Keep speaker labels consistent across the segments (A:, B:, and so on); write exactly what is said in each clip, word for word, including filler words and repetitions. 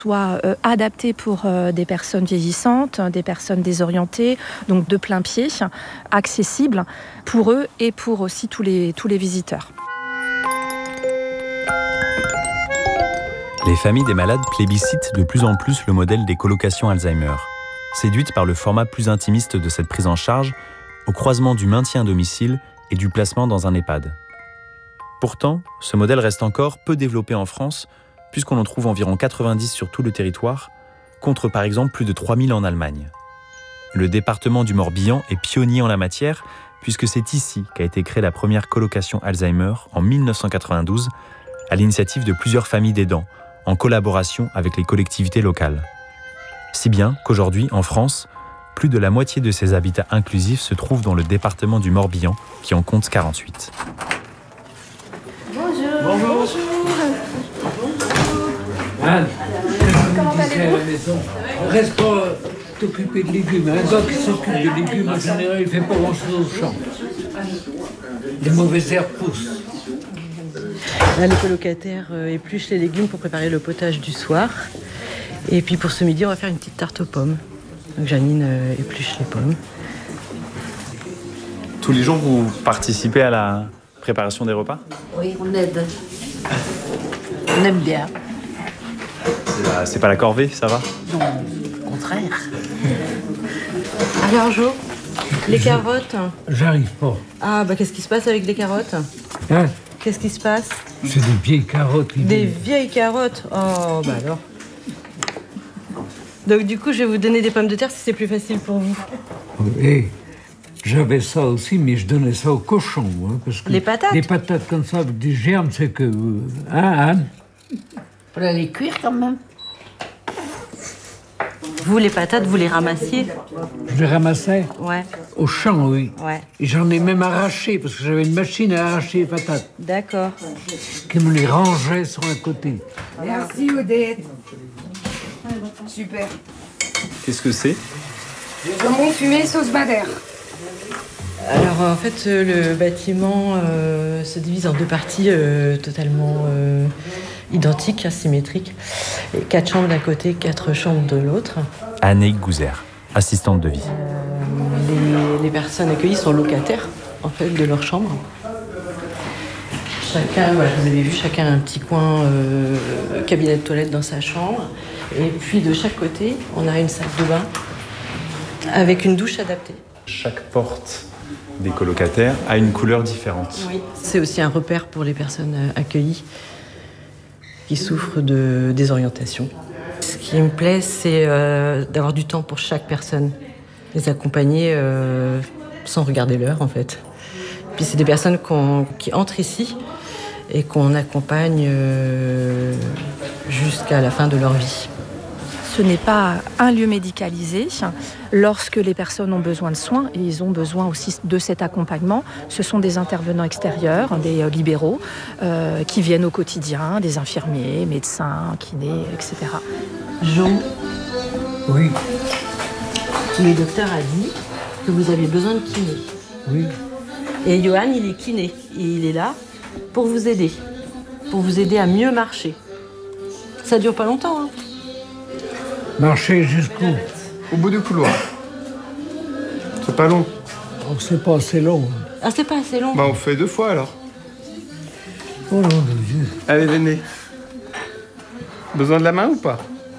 A: soit euh, adapté pour euh, des personnes vieillissantes, des personnes désorientées, donc de plein pied, accessible pour eux et pour aussi tous les, tous les visiteurs.
B: Les familles des malades plébiscitent de plus en plus le modèle des colocations Alzheimer. Séduites par le format plus intimiste de cette prise en charge, au croisement du maintien à domicile et du placement dans un EHPAD. Pourtant, ce modèle reste encore peu développé en France, puisqu'on en trouve environ quatre-vingt-dix sur tout le territoire, contre par exemple plus de trois mille en Allemagne. Le département du Morbihan est pionnier en la matière, puisque c'est ici qu'a été créée la première colocation Alzheimer en mille neuf cent quatre-vingt-douze, à l'initiative de plusieurs familles d'aidants, en collaboration avec les collectivités locales. Si bien qu'aujourd'hui, en France, plus de la moitié de ces habitats inclusifs se trouvent dans le département du Morbihan, qui en compte quarante-huit.
C: Bonjour.
D: Bonjour.
C: Bonjour.
D: Anne,
C: Comment allez-vous?
D: on reste pas t'occuper de légumes. Un gars qui s'occupe de légumes, en général, il fait pas grand-chose au champ. Les mauvaises herbes poussent.
E: Là, les colocataires euh, épluchent les légumes pour préparer le potage du soir. Et puis pour ce midi, on va faire une petite tarte aux pommes. Donc Janine euh, épluche les pommes.
B: Tous les jours, vous participez à la préparation des repas ?
C: Oui, on aide. On aime bien.
B: C'est, la, c'est pas la corvée, ça va ?
C: Non, au contraire.
E: Alors Jo, les carottes.
D: J'arrive pas.
E: Ah bah qu'est-ce qui se passe avec les carottes ?
D: Hein?
E: Qu'est-ce qui se passe ?
D: C'est des vieilles carottes.
E: Des vieilles carottes. Oh bah alors. Donc du coup, je vais vous donner des pommes de terre si c'est plus facile pour vous.
D: Et j'avais ça aussi, mais je donnais ça aux cochons. Hein, parce que
E: Les patates?
D: Les patates comme ça, avec des germes, c'est que... Euh, hein, Anne?
C: Faut les cuire quand même.
E: Vous, les patates, vous les ramassiez ?
D: Je les ramassais
E: Ouais,
D: au champ, oui.
E: ouais.
D: Et j'en ai même arraché, parce que j'avais une machine à arracher les patates,
E: D'accord.
D: qui me les rangeait sur un côté.
F: Merci Odette. Super.
B: Qu'est-ce que c'est ?
F: Jambon fumé sauce madère.
E: Alors en fait, euh, le bâtiment euh, se divise en deux parties euh, totalement euh, identiques, asymétriques. Et quatre chambres d'un côté, quatre chambres de l'autre.
B: Anne Gouzer, assistante de vie.
E: Euh, les, les personnes accueillies sont locataires en fait de leur chambre. Chacun, voilà, vous avez vu, chacun a un petit coin euh, cabinet de toilette dans sa chambre. Et puis de chaque côté, on a une salle de bain avec une douche adaptée.
B: Chaque porte des colocataires a une couleur différente.
E: Oui. C'est aussi un repère pour les personnes accueillies qui souffrent de désorientation. Ce qui me plaît, c'est euh, d'avoir du temps pour chaque personne, les accompagner euh, sans regarder l'heure en fait. Puis c'est des personnes qu'on, qui entrent ici et qu'on accompagne euh, jusqu'à la fin de leur vie.
A: Ce n'est pas un lieu médicalisé. Lorsque les personnes ont besoin de soins, et ils ont besoin aussi de cet accompagnement, ce sont des intervenants extérieurs, des libéraux, euh, qui viennent au quotidien, des infirmiers, médecins, kinés, et cetera.
E: Jo,
D: Oui,
E: le docteur a dit que vous aviez besoin de kiné.
D: oui.
E: Et Johan, il est kiné. Et il est là pour vous aider, pour vous aider à mieux marcher. Ça dure pas longtemps, hein.
D: Marcher jusqu'où?
G: Au bout du couloir. C'est pas long.
D: Oh, c'est pas assez long.
E: Ah, c'est pas assez long.
G: Bah on fait deux fois alors.
D: Oh non, de Dieu.
G: Allez, venez. Besoin de la main ou pas?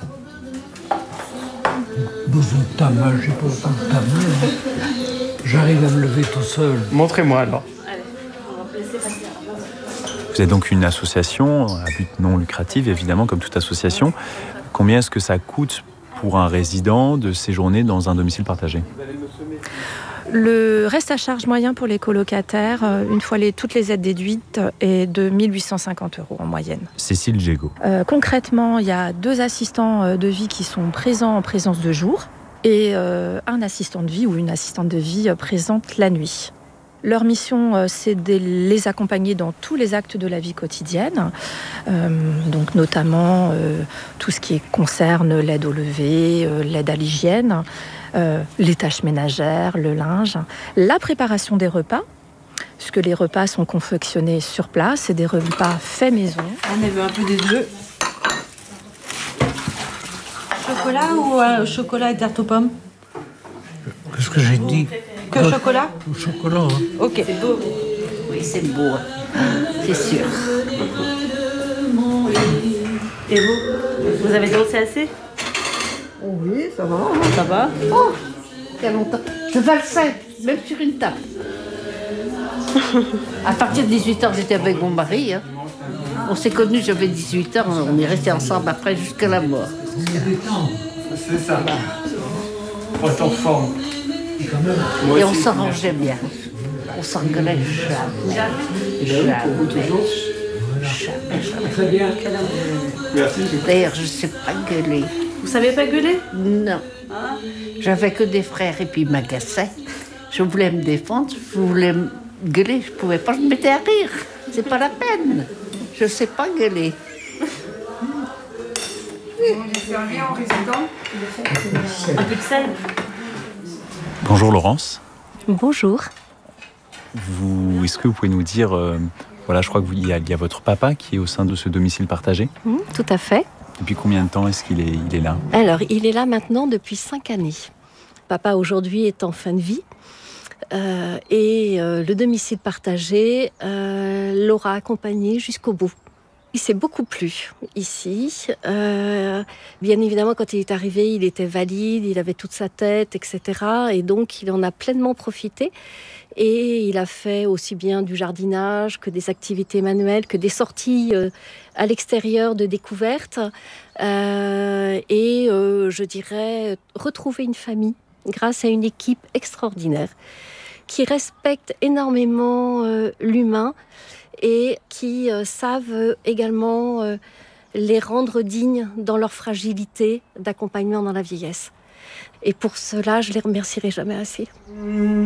D: Besoin de ta main, j'ai pas besoin de ta main. hein. J'arrive à me lever tout seul.
G: Montrez-moi alors.
B: Vous êtes donc une association à but non lucratif, évidemment, comme toute association. Combien est-ce que ça coûte pour un résident de séjourner dans un domicile partagé ?
A: Le reste à charge moyen pour les colocataires, une fois les, toutes les aides déduites, est de mille huit cent cinquante euros en moyenne.
B: Cécile Gégaud.
A: Euh, concrètement, il y a deux assistants de vie qui sont présents en présence de jour et euh, un assistant de vie ou une assistante de vie présente la nuit. Leur mission, c'est de les accompagner dans tous les actes de la vie quotidienne, euh, donc notamment euh, tout ce qui concerne l'aide au lever, euh, l'aide à l'hygiène, euh, les tâches ménagères, le linge, la préparation des repas, puisque les repas sont confectionnés sur place, c'est des repas faits maison.
E: On veut un peu des œufs. Chocolat ou euh, chocolat et tarte aux pommes?
D: Qu'est-ce que j'ai dit?
E: Que
D: Euh,
E: chocolat?
D: Au chocolat. Hein.
E: Ok.
C: Oui, c'est beau, hein. C'est sûr.
H: Et vous? Vous avez dansé assez?
C: Oui, ça va.
H: Ça va?
C: Oh, il y a longtemps. Je valsais, même sur une table. À partir de dix-huit ans, j'étais avec mon mari. Hein. On s'est connus, j'avais dix-huit ans, on est restés ensemble après jusqu'à la mort.
G: C'est ça. Pour être en forme.
C: Et on s'arrangeait bien. On s'engueulait jamais. Jamais. Jamais, jamais.
D: Très bien.
C: D'ailleurs, je ne sais pas gueuler.
H: Vous savez pas gueuler?
C: Non. J'avais que des frères et puis ils m'agaçaient. Je voulais me défendre, je voulais me gueuler, je ne pouvais pas, je me mettais à rire. C'est pas la peine. Je ne sais pas gueuler.
H: Un peu de sel?
B: Bonjour Laurence.
A: Bonjour.
B: Vous, est-ce que vous pouvez nous dire, euh, voilà, je crois qu'il y, a, il y a votre papa qui est au sein de ce domicile partagé.
A: Mmh, tout à fait.
B: Depuis combien de temps est-ce qu'il est, il est là?
A: Alors, il est là maintenant depuis cinq années. Papa, aujourd'hui, est en fin de vie. Euh, et euh, le domicile partagé euh, l'aura accompagné jusqu'au bout. Il s'est beaucoup plu ici. Euh, bien évidemment, quand il est arrivé, il était valide, il avait toute sa tête, et cetera. Et donc, il en a pleinement profité. Et il a fait aussi bien du jardinage que des activités manuelles, que des sorties euh, à l'extérieur de découverte. Euh, et euh, je dirais retrouver une famille grâce à une équipe extraordinaire qui respecte énormément euh, l'humain et qui euh, savent également euh, les rendre dignes dans leur fragilité d'accompagnement dans la vieillesse. Et pour cela, je les remercierai jamais assez.